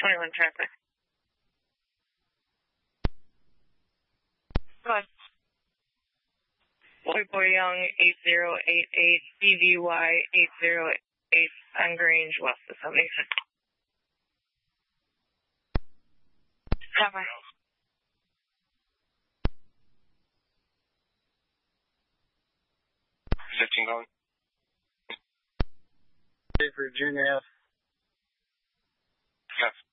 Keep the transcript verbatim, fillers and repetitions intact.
twenty-one traffic. Go ahead. Boy Boy Young, eight zero eight eight, B V Y, eight zero eight, on Grange, west of seventy-six. Copy. fifteen going. Virginia F. Yes.